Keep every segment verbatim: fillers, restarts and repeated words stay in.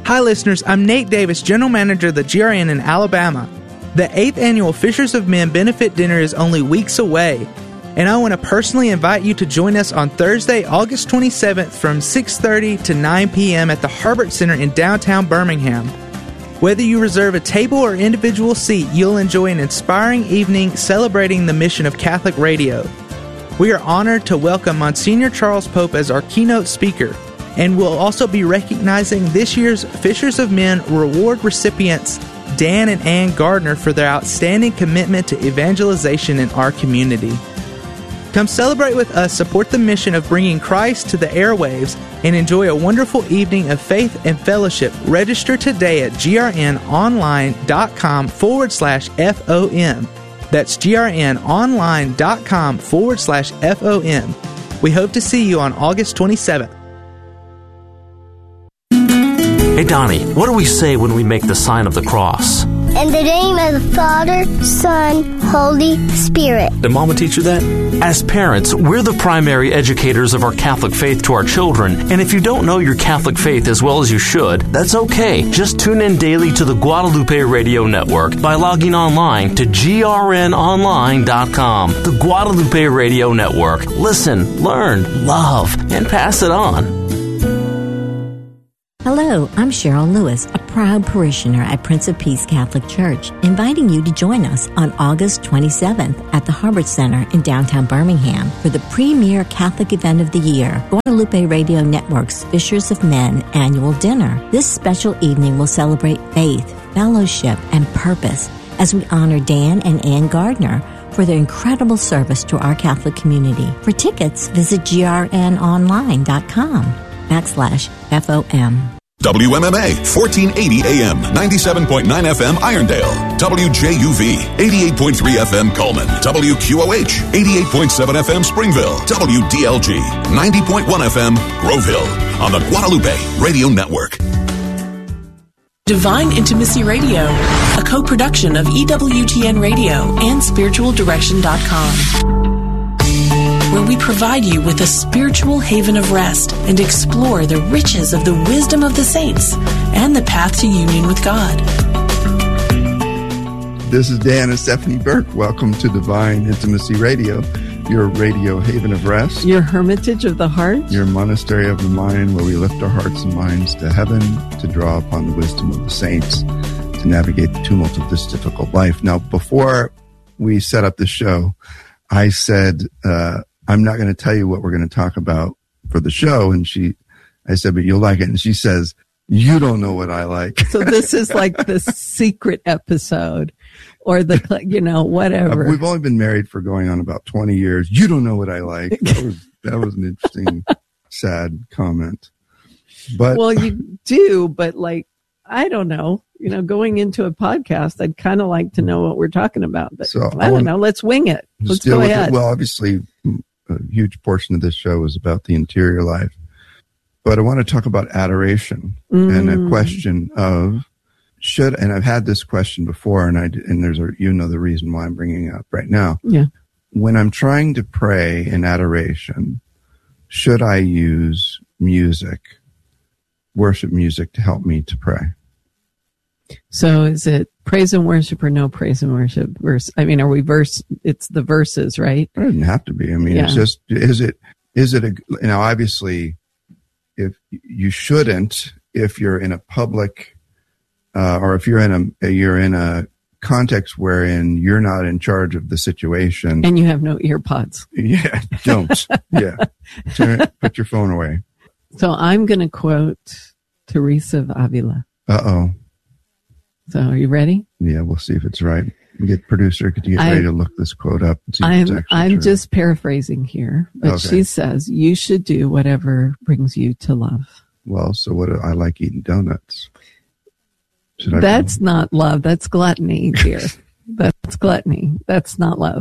Hi listeners, I'm Nate Davis, General Manager of the G R N in Alabama. The eighth Annual Fishers of Men Benefit Dinner is only weeks away, and I want to personally invite you to join us on Thursday, August twenty-seventh from six thirty to nine p.m. at the Harbert Center in downtown Birmingham. Whether you reserve a table or individual seat, you'll enjoy an inspiring evening celebrating the mission of Catholic Radio. We are honored to welcome Monsignor Charles Pope as our keynote speaker, and we'll also be recognizing this year's Fishers of Men Reward recipients, Dan and Ann Gardner, for their outstanding commitment to evangelization in our community. Come celebrate with us, support the mission of bringing Christ to the airwaves, and enjoy a wonderful evening of faith and fellowship. Register today at grnonline.com forward slash FOM. That's grnonline.com forward slash FOM. We hope to see you on August twenty-seventh. Hey, Donnie, what do we say when we make the sign of the cross? In the name of the Father, Son, Holy Spirit. Did Mama teach you that? As parents, we're the primary educators of our Catholic faith to our children, and if you don't know your Catholic faith as well as you should, that's okay. Just tune in daily to the Guadalupe Radio Network by logging online to G R N online dot com. The Guadalupe Radio Network. Listen, learn, love, and pass it on. Hello, I'm Cheryl Lewis, a proud parishioner at Prince of Peace Catholic Church, inviting you to join us on August twenty-seventh at the Harbert Center in downtown Birmingham for the premier Catholic event of the year, Guadalupe Radio Network's Fishers of Men annual dinner. This special evening will celebrate faith, fellowship, and purpose as we honor Dan and Ann Gardner for their incredible service to our Catholic community. For tickets, visit grnonline.com backslash FOM. W M M A, fourteen eighty A M, ninety-seven point nine F M Irondale. W J U V, eighty-eight point three F M Coleman. W Q O H, eighty-eight point seven F M Springville. W D L G, ninety point one F M Groveville. On the Guadalupe Radio Network. Divine Intimacy Radio, a co-production of E W T N Radio and spiritual direction dot com. Where we provide you with a spiritual haven of rest and explore the riches of the wisdom of the saints and the path to union with God. This is Dan and Stephanie Burke. Welcome to Divine Intimacy Radio, your radio haven of rest. Your hermitage of the heart. Your monastery of the mind, where we lift our hearts and minds to heaven to draw upon the wisdom of the saints to navigate the tumult of this difficult life. Now, before we set up the show, I said, uh, I'm not going to tell you what we're going to talk about for the show. And she, I said, but you'll like it. And she says, you don't know what I like. So this is like the secret episode or the, you know, whatever. Uh, we've only been married for going on about twenty years. You don't know what I like. That was, that was an interesting, sad comment. But well, you do, but like, I don't know, you know, going into a podcast, I'd kind of like to know what we're talking about, but so I, I don't know. Let's wing it. Let's go ahead. It. Well, obviously, a huge portion of this show is about the interior life, but I want to talk about adoration mm. and a question of should, and I've had this question before, and I, and there's a, you know, the reason why I'm bringing it up right now. Yeah. When I'm trying to pray in adoration, should I use music, worship music, to help me to pray? So is it praise and worship or no praise and worship? Verse, I mean, are we verse? It's the verses, right? It doesn't have to be. I mean, yeah. It's just, is it, is it a, now obviously if you shouldn't, if you're in a public, uh, or if you're in a, you're in a context wherein you're not in charge of the situation. And you have no ear pods. Yeah. Don't. Yeah. Turn, put your phone away. So I'm going to quote Teresa of Avila. Uh-oh. So are you ready? Yeah, we'll see if it's right. We get producer, could you get I, ready to look this quote up and see if I'm, it's actually I'm true. Just paraphrasing here, but okay. She says, you should do whatever brings you to love. Well, so what? I like eating donuts. Should I That's do? Not love. That's gluttony, dear. That's gluttony. That's not love.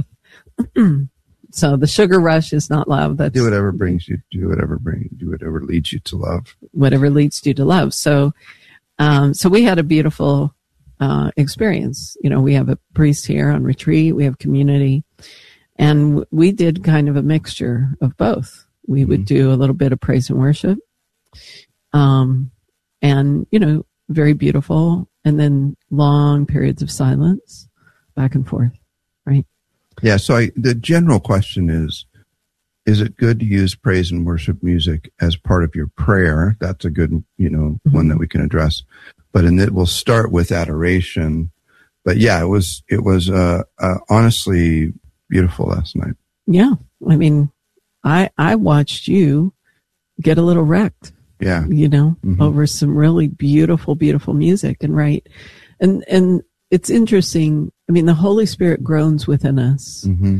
So the sugar rush is not love. That's do whatever brings you, do whatever brings, do whatever leads you to love. Whatever leads you to love. So, um, so we had a beautiful Uh, experience. You know, we have a priest here on retreat, we have community, and w- we did kind of a mixture of both. We mm-hmm. would do a little bit of praise and worship. Um, and, you know, very beautiful, and then long periods of silence, back and forth, right? Yeah, so I, the general question is, is it good to use praise and worship music as part of your prayer? That's a good, you know, mm-hmm. one that we can address. But in it, we'll start with adoration. But yeah, it was, it was uh, uh, honestly beautiful last night. Yeah, I mean, I I watched you get a little wrecked. Yeah, you know, mm-hmm. over some really beautiful, beautiful music, and right, and and it's interesting. I mean, the Holy Spirit groans within us mm-hmm.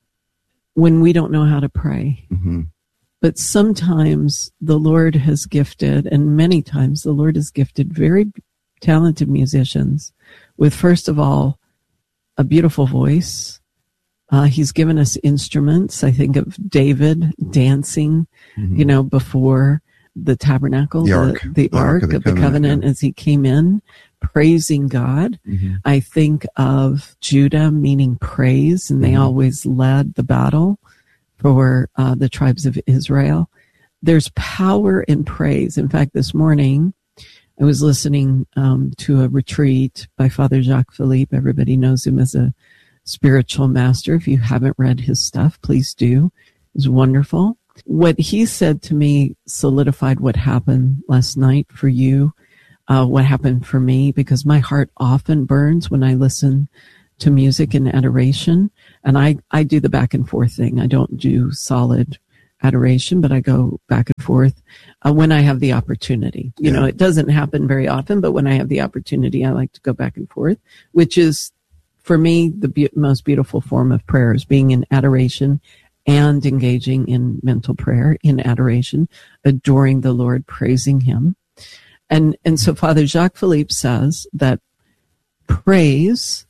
when we don't know how to pray. Mm-hmm. But sometimes the Lord has gifted, and many times the Lord has gifted very talented musicians with, first of all, a beautiful voice. Uh, he's given us instruments. I think of David dancing, mm-hmm. you know, before the tabernacle, the ark, the, the the ark, ark of the of the covenant, covenant yeah. as he came in, praising God. Mm-hmm. I think of Judah, meaning praise, and they mm-hmm. always led the battle for uh, the tribes of Israel. There's power in praise. In fact, this morning, I was listening um, to a retreat by Father Jacques Philippe. Everybody knows him as a spiritual master. If you haven't read his stuff, please do. It's wonderful. What he said to me solidified what happened last night for you, uh, what happened for me, because my heart often burns when I listen to music and adoration. And I, I do the back and forth thing. I don't do solid adoration, but I go back and forth uh, when I have the opportunity. You yeah. know, it doesn't happen very often, but when I have the opportunity, I like to go back and forth, which is, for me, the be- most beautiful form of prayer is being in adoration and engaging in mental prayer, in adoration, adoring the Lord, praising him. And, and so Father Jacques Philippe says that praise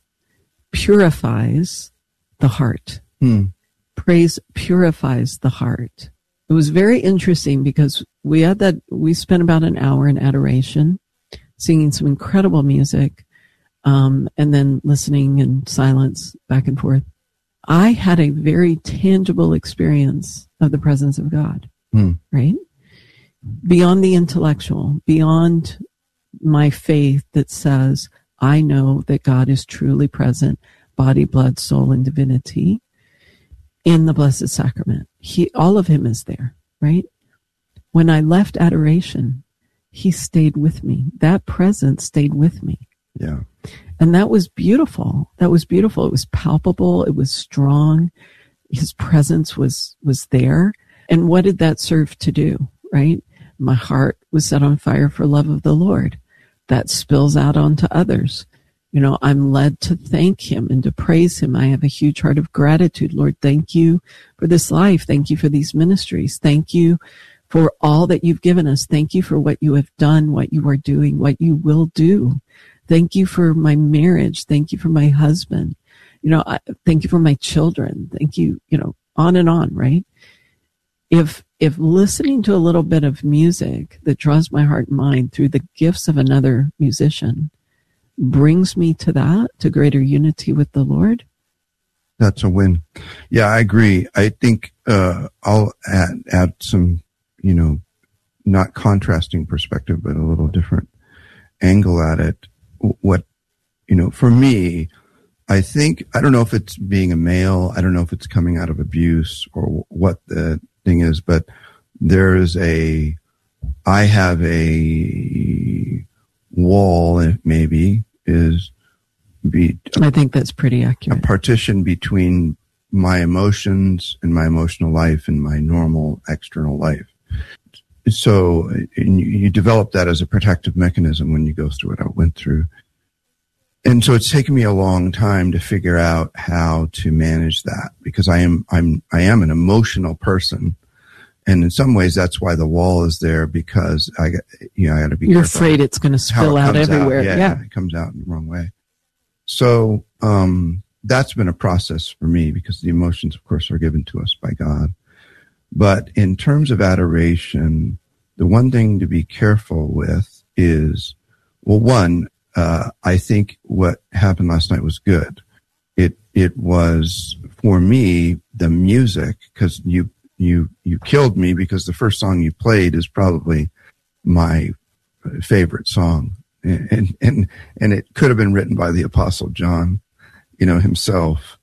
purifies the heart. Hmm. Praise purifies the heart. It was very interesting because we had that, we spent about an hour in adoration, singing some incredible music, um, and then listening in silence back and forth. I had a very tangible experience of the presence of God, hmm. right? Beyond the intellectual, beyond my faith that says, I know that God is truly present, body, blood, soul, and divinity in the Blessed Sacrament. He, all of him is there, right? When I left adoration, he stayed with me. That presence stayed with me. Yeah. And that was beautiful. That was beautiful. It was palpable. It was strong. His presence was, was there. And what did that serve to do, right? My heart was set on fire for love of the Lord. That spills out onto others. You know, I'm led to thank him and to praise him. I have a huge heart of gratitude. Lord, thank you for this life. Thank you for these ministries. Thank you for all that you've given us. Thank you for what you have done, what you are doing, what you will do. Thank you for my marriage. Thank you for my husband. You know, I, thank you for my children. Thank you, you know, on and on, right? If, if listening to a little bit of music that draws my heart and mind through the gifts of another musician brings me to that, to greater unity with the Lord, that's a win. Yeah, I agree. I think uh, I'll add, add some, you know, not contrasting perspective, but a little different angle at it. What, you know, for me, I think, I don't know if it's being a male, I don't know if it's coming out of abuse or what the thing is, but there is a, I have a wall, maybe, is be. I think that's pretty accurate. A partition between my emotions and my emotional life and my normal external life. So you develop that as a protective mechanism when you go through what I went through. And so it's taken me a long time to figure out how to manage that because I am, I'm, I am an emotional person. And in some ways that's why the wall is there because I got, you know, I got to be You're careful afraid it's going to spill out everywhere. Out. Yeah, yeah. It comes out in the wrong way. So, um, that's been a process for me because the emotions, of course, are given to us by God. But in terms of adoration, the one thing to be careful with is, well, one, uh, I think what happened last night was good. It, it was for me, the music, cause you, you, you killed me because the first song you played is probably my favorite song and and and it could have been written by the Apostle John, you know, himself.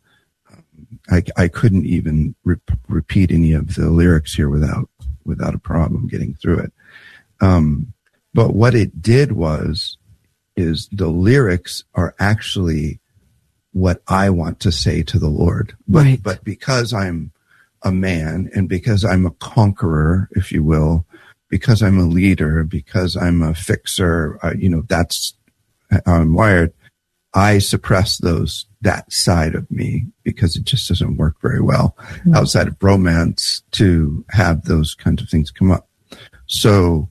I, I couldn't even re- repeat any of the lyrics here without without a problem getting through it. Um, but what it did was, is the lyrics are actually what I want to say to the Lord. But, right. but because I'm a man and because I'm a conqueror, if you will, because I'm a leader, because I'm a fixer, uh, you know, that's how I'm wired. I suppress those, that side of me, because it just doesn't work very well mm-hmm. outside of romance to have those kinds of things come up. So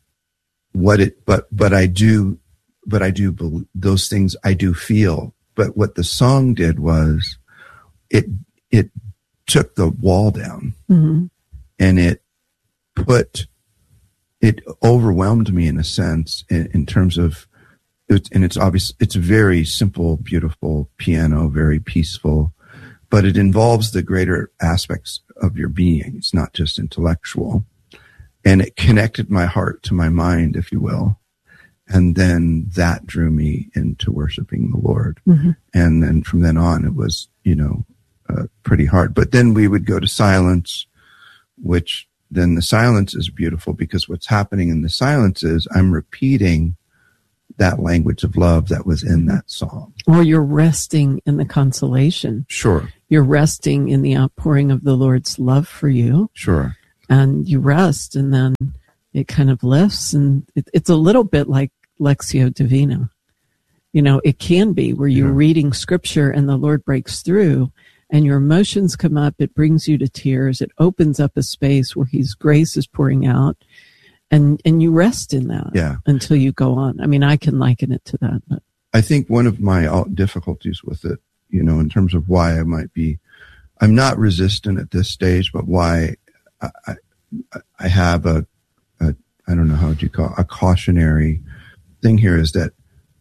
what it, but, but I do, but I do believe those things I do feel. But what the song did was it, it took the wall down mm-hmm. and it put, it overwhelmed me in a sense in, in terms of, It, and it's obvious, it's very simple, beautiful piano, very peaceful, but it involves the greater aspects of your being. It's not just intellectual. And it connected my heart to my mind, if you will. And then that drew me into worshiping the Lord. Mm-hmm. And then from then on, it was, you know, uh, pretty hard. But then we would go to silence, which then the silence is beautiful, because what's happening in the silence is I'm repeating that language of love that was in that song. Or you're resting in the consolation. Sure. You're resting in the outpouring of the Lord's love for you. Sure. And you rest, and then it kind of lifts, and it, it's a little bit like Lectio Divina. You know, it can be where you're yeah. reading scripture and the Lord breaks through and your emotions come up. It brings you to tears. It opens up a space where His grace is pouring out. And and you rest in that yeah. until you go on. I mean, I can liken it to that. But. I think one of my difficulties with it, you know, in terms of why I might be, I'm not resistant at this stage, but why I, I, I have a, a, I don't know how would you call it, a cautionary thing here is that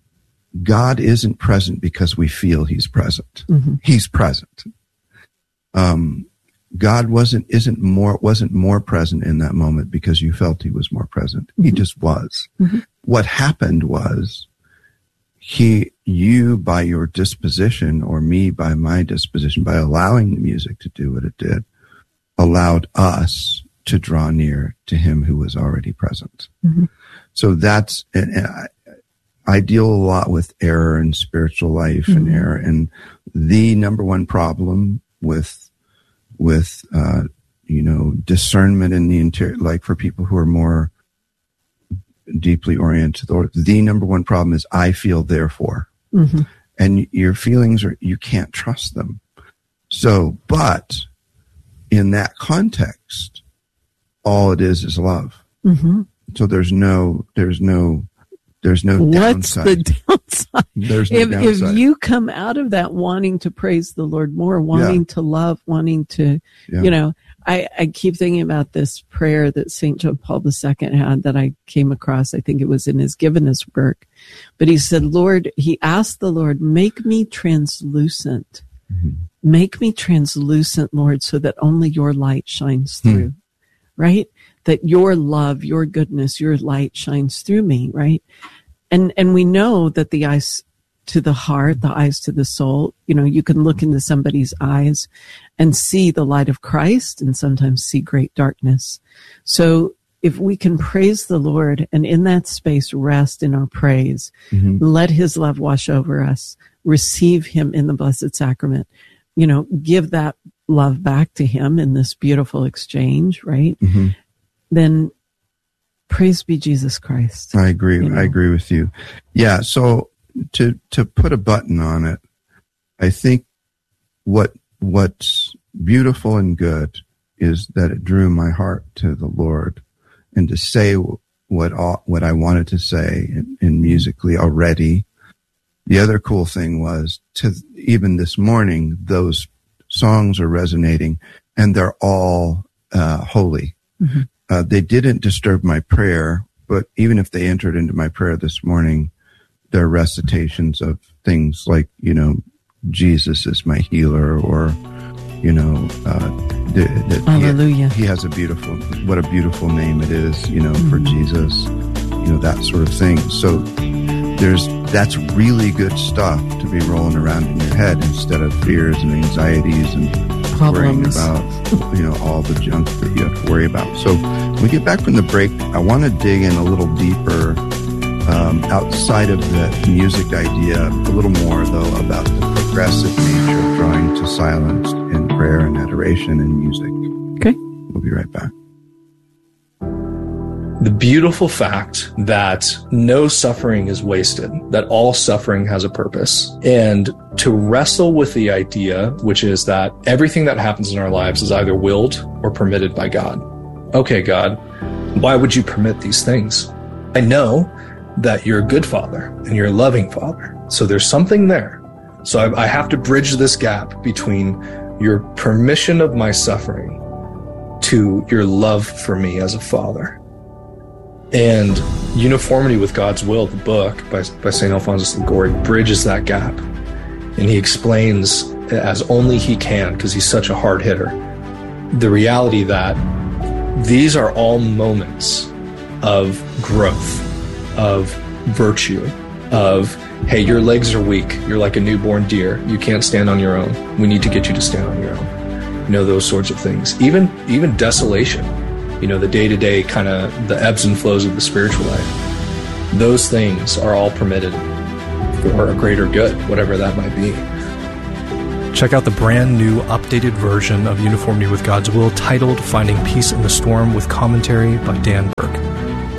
God isn't present because we feel He's present. Mm-hmm. He's present. Um, God wasn't, isn't more, wasn't more present in that moment because you felt He was more present. Mm-hmm. He just was. Mm-hmm. What happened was he, you by your disposition, or me by my disposition, by allowing the music to do what it did, allowed us to draw near to Him who was already present. Mm-hmm. So that's, and, and I, I deal a lot with error in spiritual life mm-hmm. and error. And the number one problem with with, uh, you know, discernment in the interior, like for people who are more deeply oriented, or the number one problem is I feel therefore, mm-hmm. and your feelings are, you can't trust them. So, but in that context, all it is is love. Mm-hmm. So there's no, there's no, There's no What's downside. the downside? There's no if, downside. If you come out of that wanting to praise the Lord more, wanting yeah. to love, wanting to, yeah. you know, I, I keep thinking about this prayer that Saint John Paul the Second had that I came across. I think it was in his Given Us work. But he said, Lord, he asked the Lord, make me translucent. Mm-hmm. Make me translucent, Lord, so that only your light shines through. Hmm. Right? That your love, your goodness, your light shines through me, right? And and we know that the eyes to the heart, the eyes to the soul, you know, you can look into somebody's eyes and see the light of Christ and sometimes see great darkness. So if we can praise the Lord and in that space rest in our praise, mm-hmm. let His love wash over us, receive Him in the Blessed Sacrament, you know, give that love back to Him in this beautiful exchange, right? Mm-hmm. Then praise be Jesus Christ. I agree. You know? I agree with you. Yeah. So to, to put a button on it, I think what, what's beautiful and good is that it drew my heart to the Lord, and to say what, all, what I wanted to say in, in musically already. The other cool thing was to even this morning, those songs are resonating and they're all, uh, holy. Mm-hmm. Uh, they didn't disturb my prayer, but even if they entered into my prayer this morning, they're recitations of things like, you know, Jesus is my healer, or, you know, uh, the, the, Hallelujah. He, he has a beautiful, what a beautiful name it is, you know, mm-hmm. for Jesus, you know, that sort of thing. So there's that's really good stuff to be rolling around in your head instead of fears and anxieties and Problems. worrying about, you know, all the junk that you have to worry about. So when we get back from the break, I want to dig in a little deeper um, outside of the music idea, a little more, though, about the progressive nature of drawing to silence in prayer and adoration and music. Okay. We'll be right back. The beautiful fact that no suffering is wasted, that all suffering has a purpose, and to wrestle with the idea, which is that everything that happens in our lives is either willed or permitted by God. Okay, God, why would you permit these things? I know that you're a good father and you're a loving father. So there's something there. So I, I have to bridge this gap between your permission of my suffering to your love for me as a father. And Uniformity with God's Will, the book by, by Saint Alphonsus Liguori, bridges that gap. And he explains, as only he can, because he's such a hard hitter, the reality that these are all moments of growth, of virtue, of, hey, your legs are weak. You're like a newborn deer. You can't stand on your own. We need to get you to stand on your own. You know, those sorts of things. Even, even desolation. You know, the day-to-day kind of the ebbs and flows of the spiritual life. Those things are all permitted for a greater good, whatever that might be. Check out the brand new updated version of Uniformity with God's Will titled Finding Peace in the Storm with commentary by Dan